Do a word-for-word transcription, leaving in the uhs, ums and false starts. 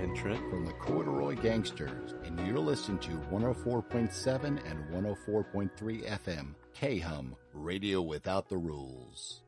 and Trent. From the Corduroy Gangsters, and you're listening to one oh four point seven and one oh four point three F M, K-Hum, Radio Without the Rules.